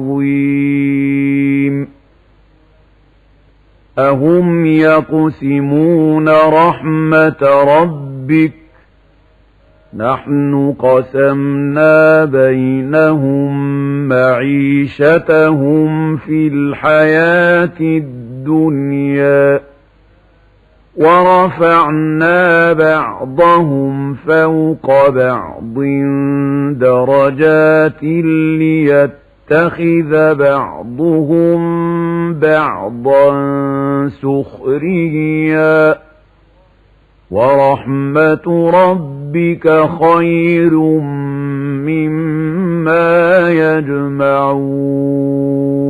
عظيم أهم يقسمون رحمة ربك نحن قسمنا بينهم معيشتهم في الحياة الدنيا ورفعنا بعضهم فوق بعض درجات ليتخذ بعضهم بعضا سخريا ورحمة ربك خير مما يجمعون